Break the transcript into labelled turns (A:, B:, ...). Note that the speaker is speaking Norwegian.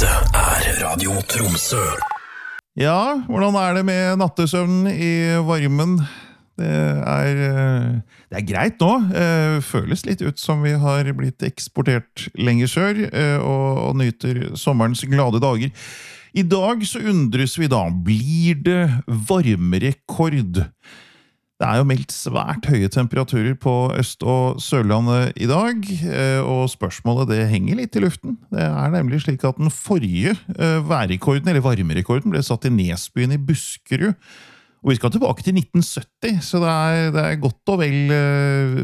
A: Radio Tromsø.
B: Ja, hvordan det med nattesøvnen i varmen? Det er greit nå. Føles litt ut som vi har blitt eksportert lenger sør, og nyter sommerens glade dager. I dag så undres vi da, blir det varmerekord? Det jo meldt svært høye temperaturer på Øst- og Sørlandet i dag, og spørsmålet det henger litt i luften. Det nemlig slik at den forrige værrekorden, eller varmerekorden, ble satt i Nesbyen i Buskerud. Og vi skal tilbake til 1970, så det godt og vel